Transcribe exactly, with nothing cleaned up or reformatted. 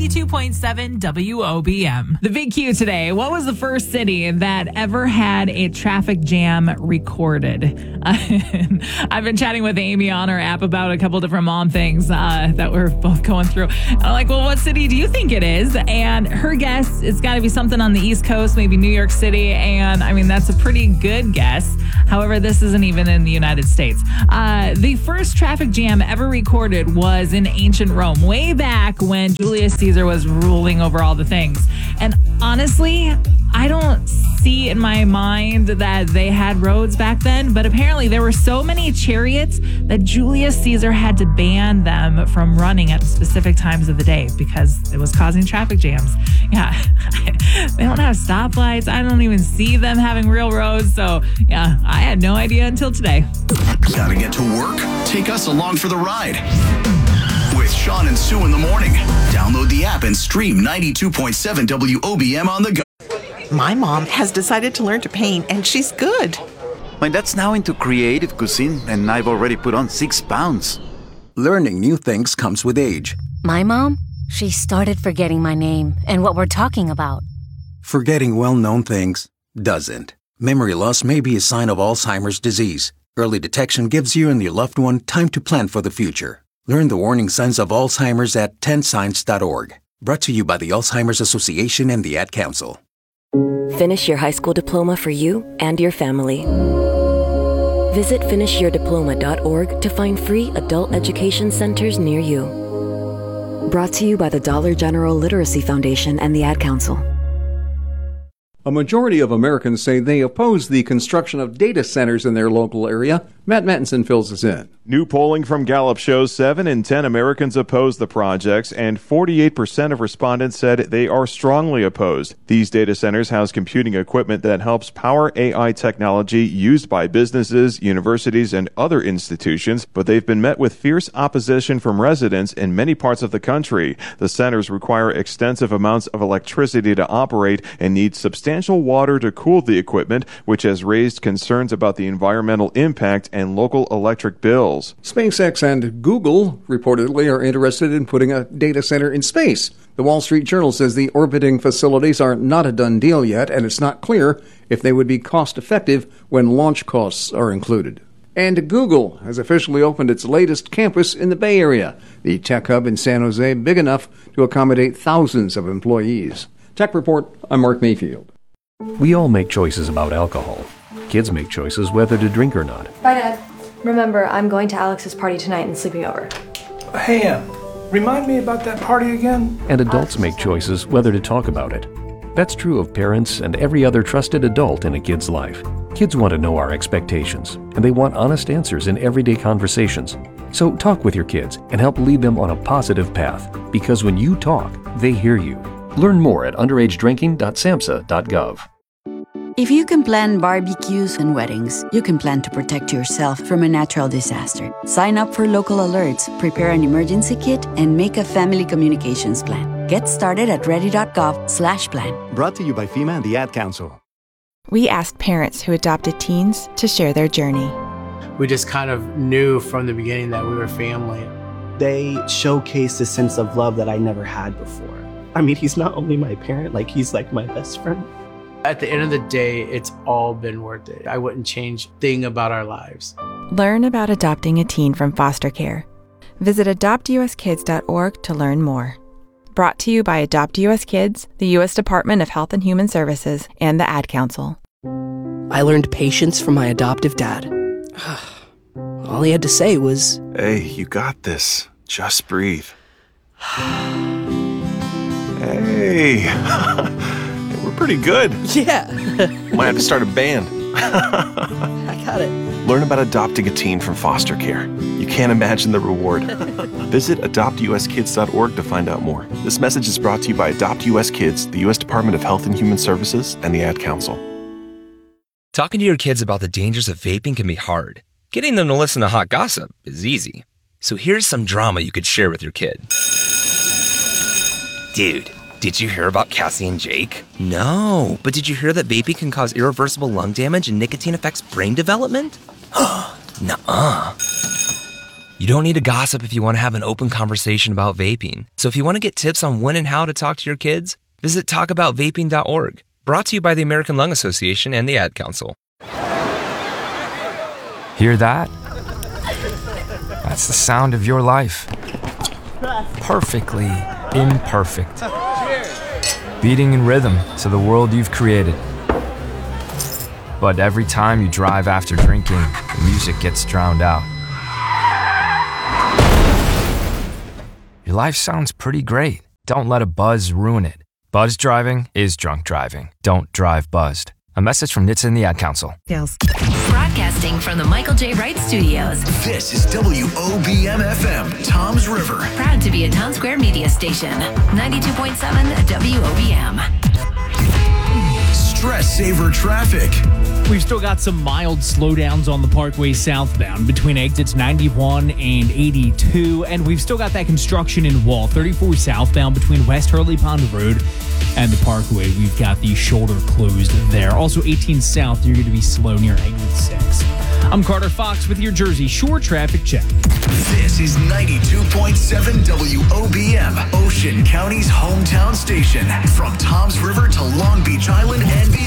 ninety-two point seven W O B M. The Big Q today. What was the first city that ever had a traffic jam recorded? I've been chatting with Amy on our app about a couple different mom things uh, that we're both going through. I'm like, well, what city do you think it is? And her guess, it's got to be something on the East Coast, maybe New York City. And I mean, that's a pretty good guess. However, this isn't even in the United States. Uh, the first traffic jam ever recorded was in ancient Rome, way back when Julius Caesar was ruling over all the things. And honestly, I don't see in my mind that they had roads back then, but apparently there were so many chariots that Julius Caesar had to ban them from running at specific times of the day because it was causing traffic jams. Yeah, they don't have stoplights. I don't even see them having real roads. So yeah, I had no idea until today. Gotta get to work? Take us along for the ride. With Sean and Sue in the morning. Download the app and stream ninety-two point seven W O B M on the go. My mom has decided to learn to paint, and she's good. My dad's now into creative cuisine, and I've already put on six pounds. Learning new things comes with age. My mom, she started forgetting my name and what we're talking about. Forgetting well-known things doesn't. Memory loss may be a sign of Alzheimer's disease. Early detection gives you and your loved one time to plan for the future. Learn the warning signs of Alzheimer's at ten signs dot org. Brought to you by the Alzheimer's Association and the Ad Council. Finish your high school diploma for you and your family. Visit finish your diploma dot org to find free adult education centers near you. Brought to you by the Dollar General Literacy Foundation and the Ad Council. A majority of Americans say they oppose the construction of data centers in their local area. Matt Mattinson fills us in. New polling from Gallup shows seven in ten Americans oppose the projects, and forty-eight percent of respondents said they are strongly opposed. These data centers house computing equipment that helps power A I technology used by businesses, universities, and other institutions, but they've been met with fierce opposition from residents in many parts of the country. The centers require extensive amounts of electricity to operate and need substantial water to cool the equipment, which has raised concerns about the environmental impact and local electric bills. SpaceX and Google reportedly are interested in putting a data center in space. The Wall Street Journal says the orbiting facilities are not a done deal yet, and it's not clear if they would be cost-effective when launch costs are included. And Google has officially opened its latest campus in the Bay Area, the tech hub in San Jose, big enough to accommodate thousands of employees. Tech Report, I'm Mark Mayfield. We all make choices about alcohol. Kids make choices whether to drink or not. Bye, Dad. Remember, I'm going to Alex's party tonight and sleeping over. Hey, Em, remind me about that party again? And adults make choices whether to talk about it. That's true of parents and every other trusted adult in a kid's life. Kids want to know our expectations, and they want honest answers in everyday conversations. So talk with your kids and help lead them on a positive path, because when you talk, they hear you. Learn more at underage drinking dot samhsa dot gov. If you can plan barbecues and weddings, you can plan to protect yourself from a natural disaster. Sign up for local alerts, prepare an emergency kit, and make a family communications plan. Get started at ready dot gov slash plan. Brought to you by FEMA and the Ad Council. We asked parents who adopted teens to share their journey. We just kind of knew from the beginning that we were family. They showcased a sense of love that I never had before. I mean, he's not only my parent, like he's like my best friend. At the end of the day, it's all been worth it. I wouldn't change a thing about our lives. Learn about adopting a teen from foster care. Visit adopt u s kids dot org to learn more. Brought to you by Adopt U S Kids, the U S Department of Health and Human Services, and the Ad Council. I learned patience from my adoptive dad. All he had to say was, "Hey, you got this. Just breathe." Hey, we're pretty good. Yeah. Might have to start a band. I got it. Learn about adopting a teen from foster care. You can't imagine the reward. Visit adopt u s kids dot org to find out more. This message is brought to you by Adopt U S Kids, the U S Department of Health and Human Services, and the Ad Council. Talking to your kids about the dangers of vaping can be hard. Getting them to listen to hot gossip is easy. So here's some drama you could share with your kid. Dude, did you hear about Cassie and Jake? No, but did you hear that vaping can cause irreversible lung damage and nicotine affects brain development? Nuh-uh. You don't need to gossip if you want to have an open conversation about vaping. So if you want to get tips on when and how to talk to your kids, visit talk about vaping dot org. Brought to you by the American Lung Association and the Ad Council. Hear that? That's the sound of your life. Perfectly imperfect. Beating in rhythm to the world you've created. But every time you drive after drinking, the music gets drowned out. Your life sounds pretty great. Don't let a buzz ruin it. Buzz driving is drunk driving. Don't drive buzzed. A message from N H T S A and the Ad Council. Yes. Broadcasting from the Michael J. Wright Studios. This is W O B M F M, Toms River. Proud to be a Town Square media station. ninety-two point seven W O B M. Stress saver traffic. We've still got some mild slowdowns on the Parkway southbound between exits ninety-one and eighty-two. And we've still got that construction in Wall thirty-four southbound between West Hurley Pond Road and the Parkway. We've got the shoulder closed there. Also eighteen south, you're going to be slow near exit six. I'm Carter Fox with your Jersey Shore traffic check. This is ninety-two point seven W O B M, Ocean County's hometown station. From Toms River to Long Beach Island and beyond.